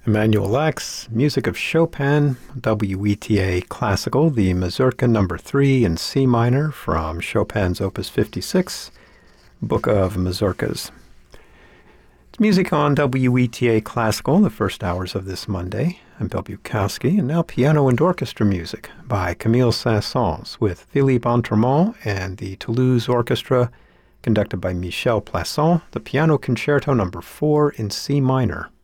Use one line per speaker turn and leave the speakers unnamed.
Emanuel X, music of Chopin, WETA Classical, the Mazurka number 3 in C minor from Chopin's Opus 56, Book of Mazurkas. It's music on WETA Classical, the first hours of this Monday. I'm Bill Bukowski, and now piano and orchestra music by Camille Saint-Saëns with Philippe Entremont and the Toulouse Orchestra, conducted by Michel Plasson, the Piano Concerto number 4 in C minor.